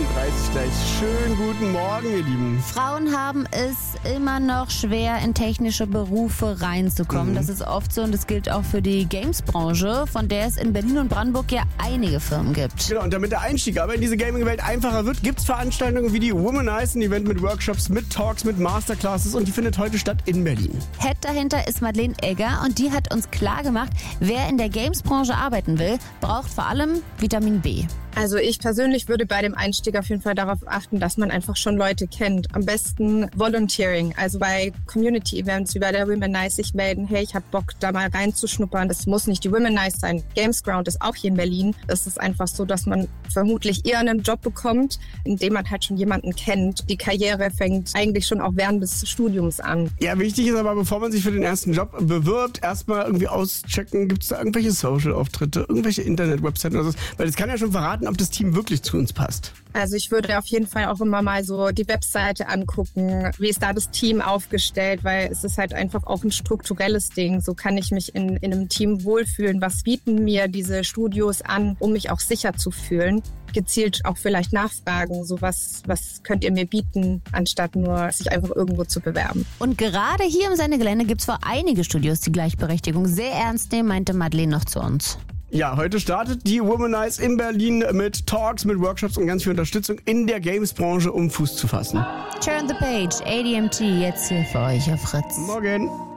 gleich. Schönen guten Morgen, ihr Lieben. Frauen haben es immer noch schwer, in technische Berufe reinzukommen. Das ist oft so und das gilt auch für die Games-Branche, von der es in Berlin und Brandenburg ja einige Firmen gibt. Genau, und damit der Einstieg aber in diese Gaming-Welt einfacher wird, gibt es Veranstaltungen wie die Womanize, ein Event mit Workshops, mit Talks, mit Masterclasses und die findet heute statt in Berlin. Head dahinter ist Madeleine Egger und die hat uns klar gemacht, wer in der Games-Branche arbeiten will, braucht vor allem Vitamin B. Also ich persönlich würde bei dem Einstieg auf jeden Fall darauf achten, dass man einfach schon Leute kennt. Am besten Volunteering, also bei Community-Events wie bei der Womanize sich melden, hey, ich habe Bock, da mal reinzuschnuppern. Das muss nicht die Womanize sein. Gamesground ist auch hier in Berlin. Es ist einfach so, dass man vermutlich eher einen Job bekommt, in dem man halt schon jemanden kennt. Die Karriere fängt eigentlich schon auch während des Studiums an. Ja, wichtig ist aber, bevor man sich für den ersten Job bewirbt, erstmal irgendwie auschecken, gibt es da irgendwelche Social-Auftritte, irgendwelche Internet-Webseiten oder so. Weil das kann ja schon verraten, ob das Team wirklich zu uns passt. Also ich würde auf jeden Fall auch immer mal so die Webseite angucken, wie ist da das Team aufgestellt, weil es ist halt einfach auch ein strukturelles Ding. So kann ich mich in einem Team wohlfühlen. Was bieten mir diese Studios an, um mich auch sicher zu fühlen? Gezielt auch vielleicht nachfragen, so was könnt ihr mir bieten, anstatt nur sich einfach irgendwo zu bewerben. Und gerade hier im Sendegelände gibt es vor einige Studios, die Gleichberechtigung sehr ernst nehmen, meinte Madeleine noch zu uns. Ja, heute startet die Womanize in Berlin mit Talks, mit Workshops und ganz viel Unterstützung in der Games-Branche, um Fuß zu fassen. Turn the page, ADMT, jetzt hier für euch auf Fritz. Morgen.